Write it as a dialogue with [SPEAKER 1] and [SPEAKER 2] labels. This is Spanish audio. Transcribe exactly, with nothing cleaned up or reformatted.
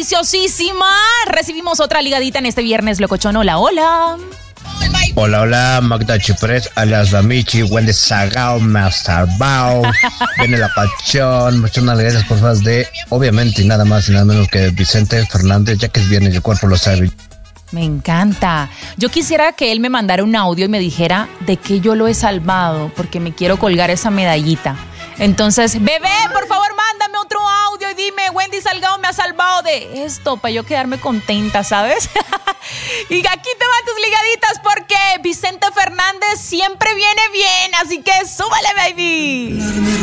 [SPEAKER 1] deliciosísima. Recibimos otra ligadita en este viernes locochón. Hola, hola.
[SPEAKER 2] Hola, hola, Magda Chipres, alias La Michi, Wendy Sagao, me ha salvado. Viene la pachón, muchas alegrías por más de, obviamente, y nada más y nada menos que Vicente Fernández, ya que es viernes y el cuerpo lo sabe.
[SPEAKER 1] Me encanta. Yo quisiera que él me mandara un audio y me dijera de qué yo lo he salvado, porque me quiero colgar esa medallita. Entonces, bebé, por favor, mándame otro audio y dime, Wendy Salgado me ha salvado de esto, para yo quedarme contenta, ¿sabes? Y aquí te van tus ligaditas porque Vicente Fernández siempre viene bien, así que súbale, baby.